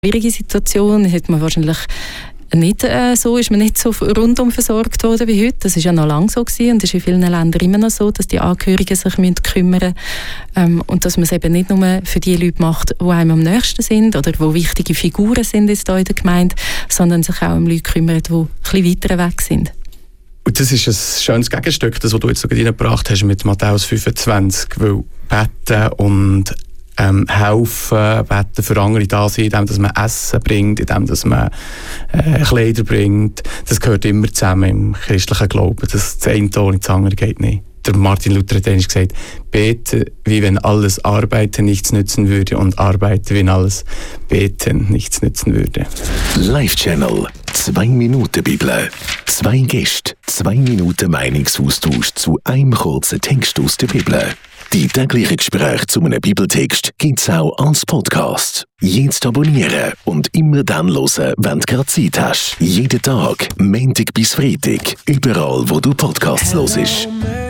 schwierige Situation hat man wahrscheinlich nicht ist man nicht so rundum versorgt worden wie heute. Das ist ja noch lange so gewesen und ist in vielen Ländern immer noch so, dass die Angehörigen sich kümmern müssen und dass man es eben nicht nur für die Leute macht, die einem am nächsten sind oder die wichtige Figuren sind jetzt hier in der Gemeinde, sondern sich auch um Leute kümmert, die ein bisschen weiter weg sind. Und das ist ein schönes Gegenstück, das was du jetzt so reingebracht hast mit Matthäus 25, weil beten und helfen, beten für andere da sein, indem dass man Essen bringt, indem dass man Kleider bringt. Das gehört immer zusammen im christlichen Glauben. Das eine ohne das andere geht nicht. Der Martin Luther hat einmal gesagt, bete, wie wenn alles Arbeiten nichts nützen würde und arbeite, wie wenn alles Beten nichts nützen würde. Live-Channel 2 Minuten Bibel. 2 Gäste, 2 Minuten Meinungsaustausch zu einem kurzen Text aus der Bibel. Die täglichen Gespräche zu einem Bibeltext gibt's auch als Podcast. Jetzt abonnieren und immer dann hören, wenn du gerade Zeit hast. Jeden Tag, Montag bis Freitag, überall wo du Podcasts hörst.